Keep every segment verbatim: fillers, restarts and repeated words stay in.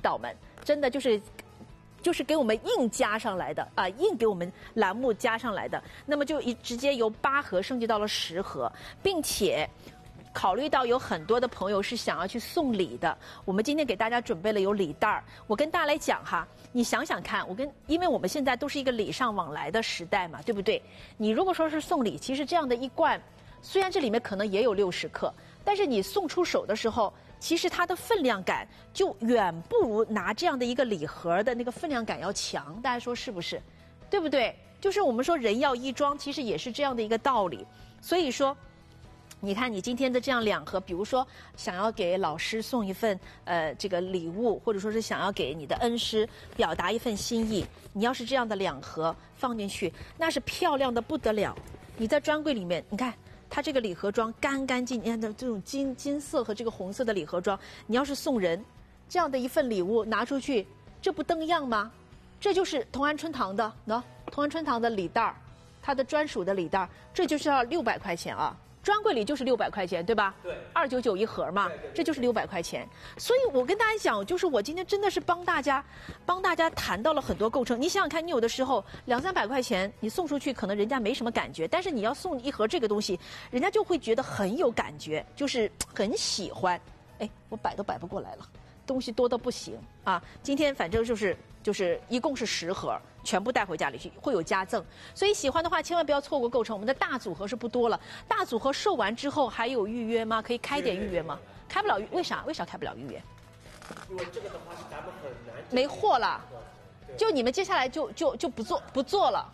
导们，真的就是。就是给我们硬加上来的啊，硬给我们栏目加上来的，那么就一直接由八盒升级到了十盒，并且考虑到有很多的朋友是想要去送礼的，我们今天给大家准备了有礼袋儿。我跟大家来讲哈，你想想看，我跟因为我们现在都是一个礼尚往来的时代嘛，对不对？你如果说是送礼，其实这样的一罐，虽然这里面可能也有六十克，但是你送出手的时候。其实它的分量感就远不如拿这样的一个礼盒的那个分量感要强，大家说是不是？对不对？就是我们说人要衣装，其实也是这样的一个道理。所以说，你看你今天的这样两盒，比如说想要给老师送一份呃这个礼物，或者说是想要给你的恩师表达一份心意，你要是这样的两盒放进去，那是漂亮的不得了。你在专柜里面，你看。它这个礼盒装干干净净的这种金金色和这个红色的礼盒装，你要是送人这样的一份礼物拿出去，这不登样吗？这就是同安春堂的喏，同安春堂的礼袋儿，它的专属的礼袋儿，这就是要六百块钱啊。专柜里就是六百块钱，对吧？ 对， 二九九一盒嘛，这就是六百块钱。所以我跟大家讲，就是我今天真的是帮大家，帮大家谈到了很多构成。你想想看，你有的时候两三百块钱你送出去，可能人家没什么感觉，但是你要送一盒这个东西，人家就会觉得很有感觉，就是很喜欢。哎，我摆都摆不过来了。东西多到不行啊！今天反正就是就是一共是十盒，全部带回家里去，会有加赠。所以喜欢的话，千万不要错过购成。我们的大组合是不多了，大组合售完之后还有预约吗？可以开点预约吗？开不了预，为啥？为啥开不了预约？ 因为这个的话是咱们很难没货了，就你们接下来就就就不做不做了。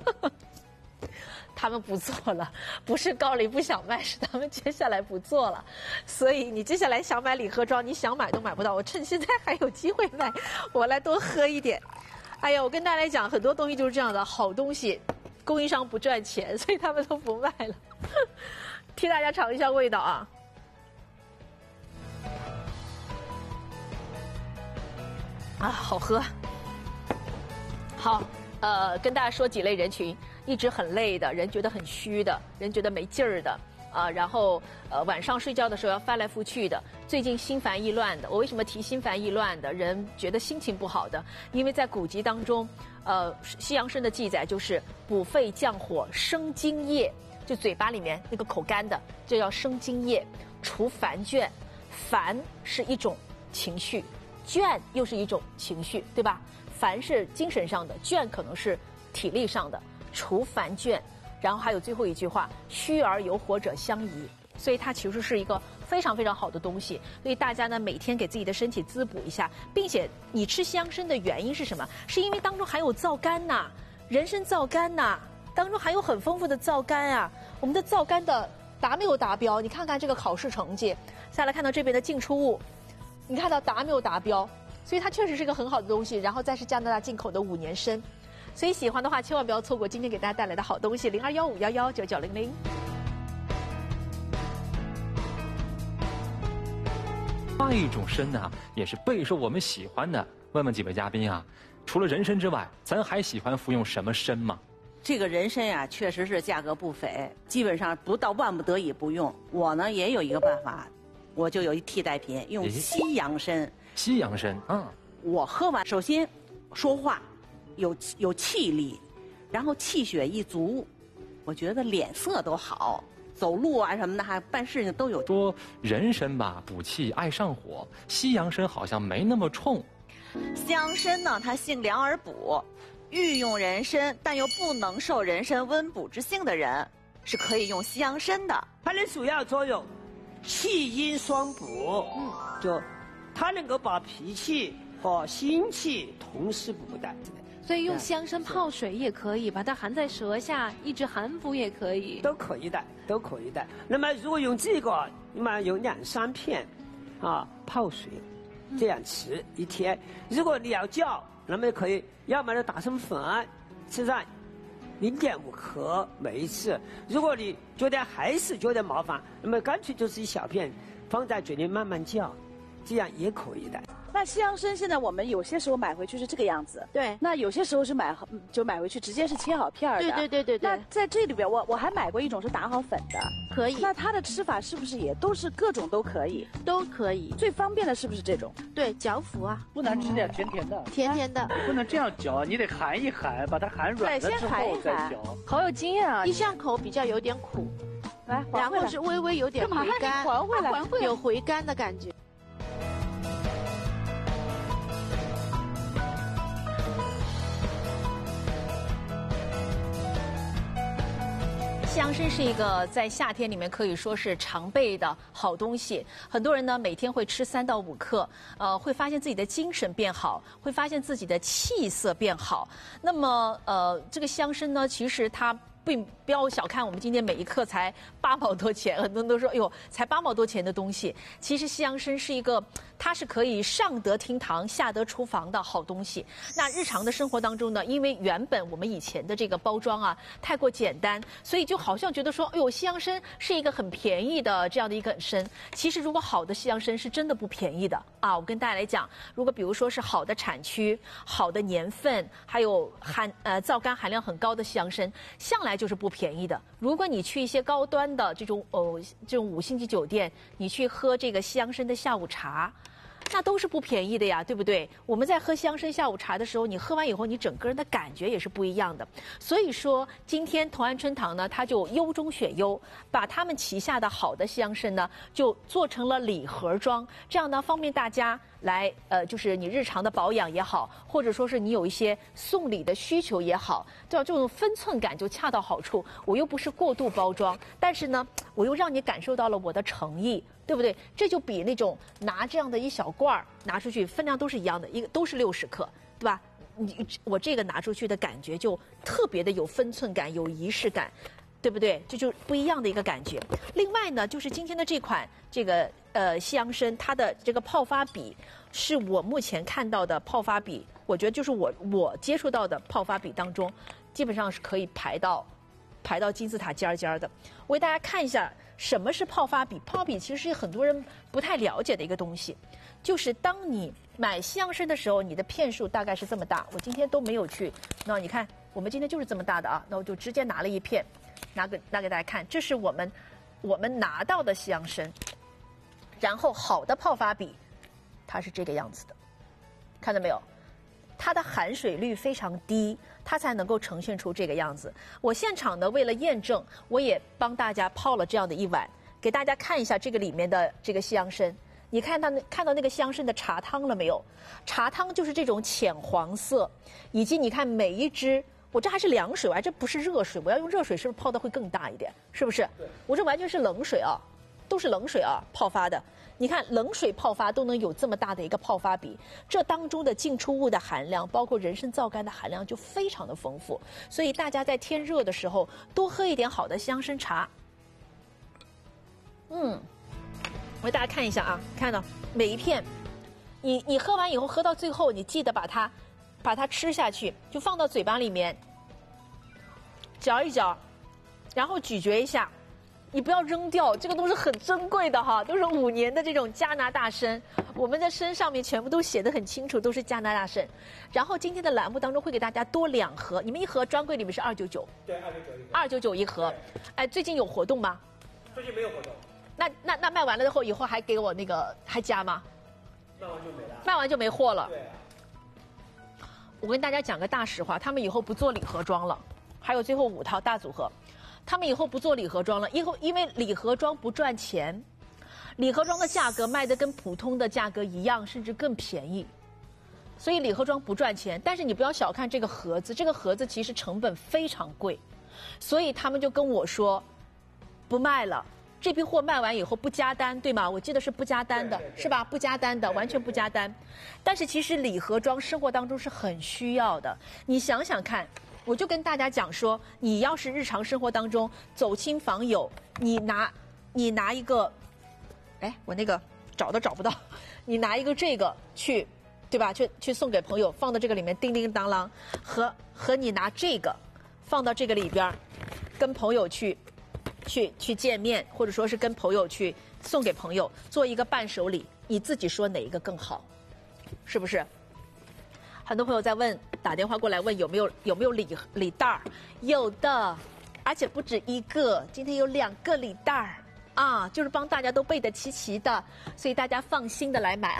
他们不做了，不是高丽不想卖，是他们接下来不做了。所以你接下来想买礼盒装，你想买都买不到。我趁现在还有机会卖，我来多喝一点。哎呀，我跟大家来讲，很多东西就是这样的，好东西，供应商不赚钱，所以他们都不卖了。替大家尝一下味道啊！啊，好喝。好，呃，跟大家说几类人群。一直很累的人，觉得很虚的人，觉得没劲儿的啊、呃，然后呃晚上睡觉的时候要翻来覆去的，最近心烦意乱的。我为什么提心烦意乱的人觉得心情不好的？因为在古籍当中，呃西洋参的记载就是补肺降火、生津液，就嘴巴里面那个口干的，这叫生津液，除烦倦。烦是一种情绪，倦又是一种情绪，对吧？烦是精神上的，倦可能是体力上的。除烦倦，然后还有最后一句话，虚而有火者相宜，所以它其实是一个非常非常好的东西。所以大家呢每天给自己的身体滋补一下，并且你吃西洋参的原因是什么？是因为当中含有皂苷呐，人参皂苷呐，当中含有很丰富的皂苷啊。我们的皂苷的达没有达标？你看看这个考试成绩，下来看到这边的进出物，你看到达没有达标？所以它确实是一个很好的东西。然后再是加拿大进口的五年参。所以喜欢的话，千万不要错过今天给大家带来的好东西，零二幺五幺幺九九零零。 另一种参呢，也是备受我们喜欢的。问问几位嘉宾啊，除了人参之外，咱还喜欢服用什么参吗？ 这个人参呀，确实是价格不菲，基本上不到万不得已不用。我呢也有一个办法，我就有一替代品，用西洋参。 西洋参，嗯， 我喝完，首先说话。有有气力，然后气血一足，我觉得脸色都好，走路啊什么的，还办事情都有。 说人参吧，补气爱上火，西洋参好像没那么冲。 西洋参呢，它性凉而补，欲用人参但又不能受人参温补之性的人，是可以用西洋参的。 它的主要作用，气阴双补，嗯，就它能够把脾气和心气同时补的。 所以用西洋参泡水也可以，把它含在舌下，一直含服也可以， 都可以的，都可以的。那么如果用这个，那么有两三片，啊，泡水，这样吃一天。如果你要叫，那么可以，要么呢打成粉，吃上零点五克每一次。如果你觉得还是觉得麻烦，那么干脆就是一小片，放在嘴里慢慢叫，这样也可以的。 那西洋参现在我们有些时候买回去是这个样子， 对， 那有些时候是买好就买回去直接是切好片儿的。 对对对对对。 那在这里边，我我还买过一种是打好粉的， 可以。 那它的吃法是不是也都是各种都可以？ 都可以。 最方便的是不是这种？ 对，嚼服啊。 不能吃点甜甜的。 甜甜的。 不能这样嚼，你得含一含，把它含软了之后再嚼。 好有经验啊！ 一上口比较有点苦， 来， 然后是微微有点回甘， 还回来， 有回甘的感觉。 西洋参是一个在夏天里面可以说是常备的好东西，很多人呢每天会吃三到五克，呃，会发现自己的精神变好，会发现自己的气色变好。那么，呃，这个西洋参呢，其实它并不要小看我们今天每一克才八毛多钱，很多人都说，哎呦，才八毛多钱的东西。其实西洋参是一个，它是可以上得厅堂，下得厨房的好东西。那日常的生活当中呢，因为原本我们以前的这个包装啊太过简单，所以就好像觉得说，哎呦，西洋参是一个很便宜的这样的一个参。其实如果好的西洋参是真的不便宜的啊！我跟大家来讲，如果比如说是好的产区、好的年份，还有含呃皂苷含量很高的西洋参，向来就是不便宜的。如果你去一些高端的这种哦这种五星级酒店，你去喝这个西洋参的下午茶，那都是不便宜的呀，对不对？我们在喝西洋参下午茶的时候，你喝完以后，你整个人的感觉也是不一样的。所以说，今天同安春堂呢，它就优中选优，把他们旗下的好的西洋参呢，就做成了礼盒装，这样呢方便大家来呃，就是你日常的保养也好，或者说是你有一些送礼的需求也好，对吧？这种分寸感就恰到好处。我又不是过度包装，但是呢，我又让你感受到了我的诚意。对不对？这就比那种拿这样的一小罐儿拿出去，分量都是一样的，一个都是六十克，对吧？你我这个拿出去的感觉就特别的有分寸感，有仪式感，对不对？这就不一样的一个感觉。另外呢，就是今天的这款这个呃西洋参，它的这个泡发比是我目前看到的泡发比，我觉得就是我我接触到的泡发比当中，基本上是可以排到排到金字塔尖尖的。我给大家看一下。什么是泡发比？泡发比其实是很多人不太了解的一个东西，就是当你买西洋参的时候，你的片数大概是这么大。我今天都没有去，那你看，我们今天就是这么大的啊，那我就直接拿了一片，拿给拿给大家看，这是我们我们拿到的西洋参。然后好的泡发比，它是这个样子的，看到没有？它的含水率非常低，它才能够呈现出这个样子。我现场呢，为了验证，我也帮大家泡了这样的一碗，给大家看一下这个里面的这个西洋参。你看它那看到那个西洋参的茶汤了没有？茶汤就是这种浅黄色，以及你看每一支，我这还是凉水，我还这不是热水，我要用热水是不是泡的会更大一点？是不是？我这完全是冷水啊，都是冷水啊泡发的。你看冷水泡发都能有这么大的一个泡发比，这当中的进出物的含量，包括人参皂苷的含量就非常的丰富，所以大家在天热的时候多喝一点好的西洋参茶。嗯，我给大家看一下啊，看到每一片，你你喝完以后喝到最后，你记得把它把它吃下去，就放到嘴巴里面嚼一嚼，然后咀嚼一下。你不要扔掉，这个都是很珍贵的哈，都是五年的这种加拿大参，我们的参上面全部都写得很清楚，都是加拿大参。然后今天的栏目当中会给大家多两盒，你们一盒专柜里面是二九九， 对，二九九一盒， 二九九一盒。哎，最近有活动吗？ 最近没有活动。 那那那卖完了之后，以后还给我那个还加吗？ 卖完就没了。 卖完就没货了。 对。 我跟大家讲个大实话，他们以后不做礼盒装了，还有最后五套大组合。他们以后不做礼盒装了，因后因为礼盒装不赚钱，礼盒装的价格卖的跟普通的价格一样，甚至更便宜，所以礼盒装不赚钱。但是你不要小看这个盒子，这个盒子其实成本非常贵，所以他们就跟我说不卖了。这批货卖完以后不加单，对吗？我记得是不加单的，是吧？不加单的，完全不加单。但是其实礼盒装生活当中是很需要的，你想想看。我就跟大家讲说，你要是日常生活当中走亲访友，你拿你拿一个，哎，我那个找都找不到，你拿一个这个去，对吧？去去送给朋友，放到这个里面叮叮当啷，和和你拿这个放到这个里边，跟朋友去去去见面，或者说是跟朋友去送给朋友做一个伴手礼，你自己说哪一个更好？ 是不是？很多朋友在问，打电话过来问有没有有没有礼礼袋儿，有的，而且不止一个，今天有两个礼袋儿啊，就是帮大家都备得齐齐的，所以大家放心的来买。